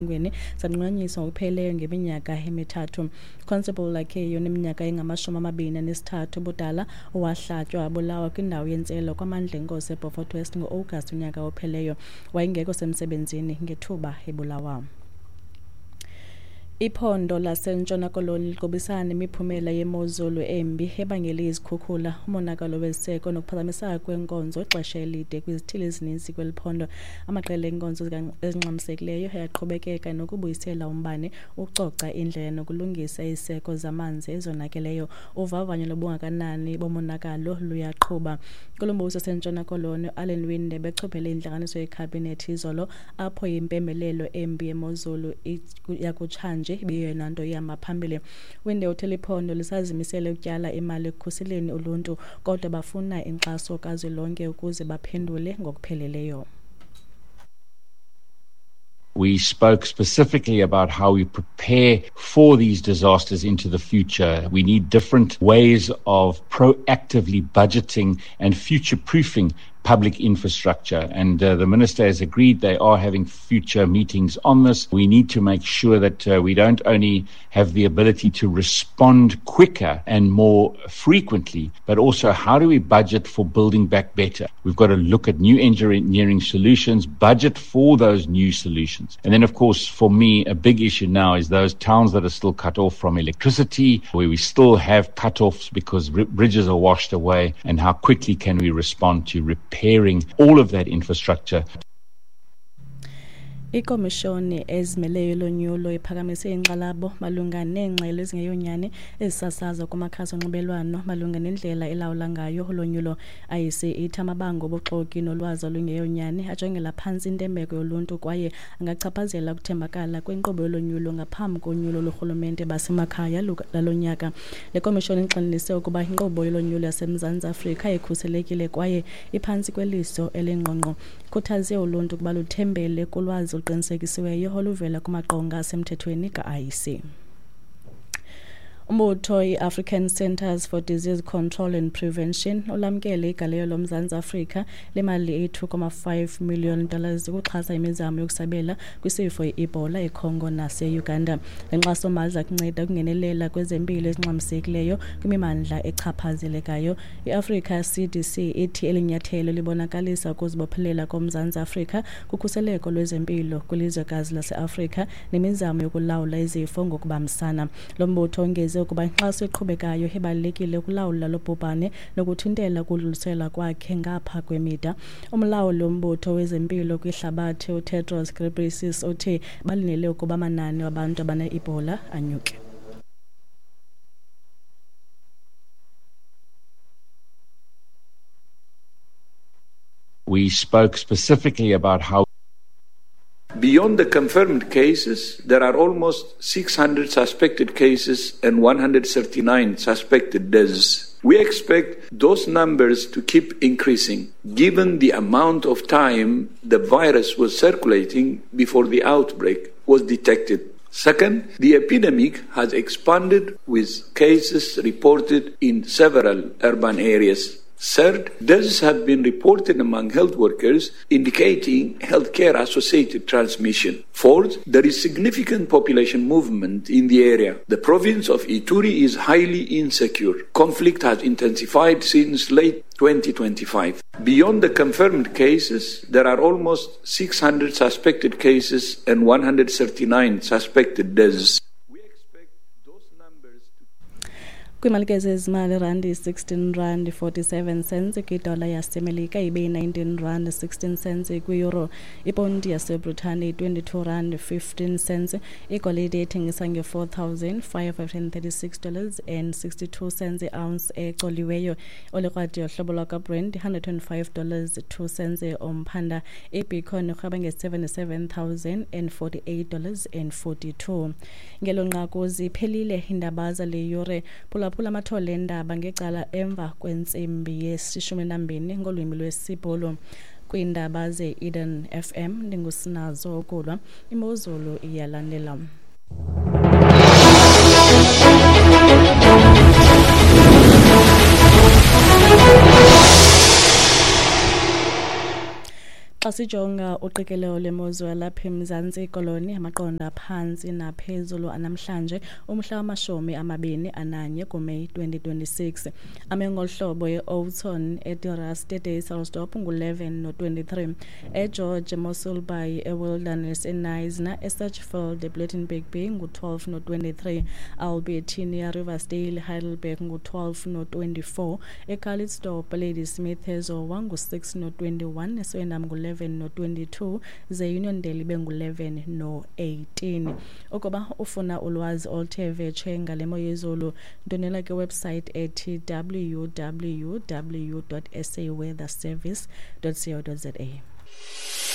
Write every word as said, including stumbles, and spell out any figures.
ngweni sanqanyiswa ngokupheleyo ngeminyaka emithathu. Constable lakhe yoneminyaka engamashumi amabini anesithathu budala owahlatywa abulawa kwindawo yentselo kwamandla enkosi eBeaufort West ngo-August unyaka opheleyo. Wayengekho semsebenzini ngethuba ebulawa. Iphondo laseNtshona Koloni liqobisana nemiphumela yemozulu embi ebangele izikhukhula, umonakalo weziseko nokuphazamiseka kwenkonzo ixesha elide kwizithili ezininzi kweli phondo. Amaqela enkonzo ezingxamisekileyo ayaqhubekeka nokubuyisela umbane, ucoca indlela nokulungisa iziseko zamanzi ezonakeleyo. Uvavanyo lobungakanani bomonakalo luyaqhuba. Kulombuso waseNtshona Koloni, Allen Winde bechophele intlanganiso yekhabhinethi izolo apho impembelelo embi yemozulu yakutshanje ibiyeyona nto ihamba phambili. Winde uthele iphondo lisazimisele ukutyala imali ekukhuseleni uluntu, kodwa bafuna inkxaso kazwelonke ukuze baphendule ngokupheleleyo. We spoke specifically about how we prepare for these disasters into the future. We need different ways of proactively budgeting and future-proofing public infrastructure. And uh, the Minister has agreed they are having future meetings on this. We need to make sure that uh, we don't only have the ability to respond quicker and more frequently, but also how do we budget for building back better? We've got to look at new engineering solutions, budget for those new solutions. And then, of course, for me, a big issue now is those towns that are still cut off from electricity, where we still have cut-offs because r- bridges are washed away, and how quickly can we respond to repairing all of that infrastructure. Ikomishoni ezimeleyo lonyulo iphakamise inqalabo malunga neengxelo ezingeyonyani ezisasaza kumakhasi onxibelelwano malunga nendlela elawula ngayo ulonyulo. I C ithi amabango obuxoki nolwazi olungeyonyani ajongela phantsi intembeko yoluntu kwaye angachaphazela ukuthembakala kwinkqubo yolonyulo ngaphambi konyulo lorhulumente basemakhaya lalo nyaka. Le komishoni ixelise ukuba inkqubo yolonyulo yaseMzantsi Afrika ikhuselekile kwaye iphantsi kweliso elingqongqo. Ikhuthaze uluntu ukuba luthembele kulwazi oluqinisekisiweyo oluvela kumaqonga asemthethweni ka-I C. Umbutho i-African Centers for Disease Control and Prevention ulamkele igalelo loMzantsi Afrika lemali eyi-two point five million dollars ukuxhasa imizamo yokusabela kwisifo i-Ebola eCongo nase-Uganda. Le nkxaso-mali iza kunceda ukungenelela kwezempilo ezingxamisekileyo kwimimandla echaphazelekayo. I-Africa C D C ithi elinyathelo libonakalisa ukuzibophelela koMzantsi Afrika kukhuseleko lwezempilo kwilizwekazi lase-Afrika nemizamo yokulawula izifo ngokubambisana. Lo mbutho ongeze ukuba inkxaso eqhubekayo ibalulekile ukulawula lo bhubhane nokuthintela ukudlulisela kwakhe ngapha kwemida. Umlawuli wombutho wezempilo kwihlabathi uTedros Ghebreyesus uthe balindele ukuba amanani wabantu abane-Ebola anyuke. We spoke specifically about how beyond the confirmed cases, there are almost six hundred suspected cases and one hundred thirty-nine suspected deaths. We expect those numbers to keep increasing, given the amount of time the virus was circulating before the outbreak was detected. Second, the epidemic has expanded with cases reported in several urban areas. Third, deaths have been reported among health workers, indicating healthcare-associated transmission. Fourth, there is significant population movement in the area. The province of Ituri is highly insecure. Conflict has intensified since late twenty twenty-five. Beyond the confirmed cases, there are almost six hundred suspected cases and one hundred thirty-nine suspected deaths. Kwimalike zezimali randi sixteen rand forty-seven cents kwidola yasemelika ibe nineteen rand sixteen cents kwi-euro. Ipondi yaseBritane twenty-two rand fifteen cents. Igolide ethengisa nge-four thousand five hundred thirty-six dollars and sixty-two cents ounce ecoliweyo. Olikrwadi yohlobo lwaka-Brent one hundred five dollars two cents omphanda. Ibitcoin irhweba nge-seventy-seven thousand forty-eight dollars and forty-two. Ngelo nqaku ziphelile indaba zale yure. Phula amathole endaba ngecala emva kwentsimbi yesishumi nambini ngolwimi lwesibhulu. Kwiindaba ze-Eden F M ndingusinazo okulwa imozulu iyalandela. Xa sijonga uqikelelo lemozulu lapha eMzantsi Koloni amaqonda phansi naphezulu anamhlanje umhla wamashumi amabini ananye kuMeyi twenty twenty-six. Amengolhlobo eOuton eDiras eDayselsdorp ngu-eleven no twenty-three. eGeorge Mossel Bay eWilderness eNisna eSurchfield eBlettenberg Bay ngu-twelve no twenty-three. Albertina Riversdale Heidelberg ngu-twelve no twenty-four. eCalitzdorp Ladysmith eZowa ngu-six no twenty-one. eSwendam ngu-eleven no twenty-two. ze Uniondale bengu-eleven no eighteen. Ukuba ufuna ulwazi oluthe vetshe ngale mo yezulu ndonela ke website ethi w w w dot s a weather service dot co dot za.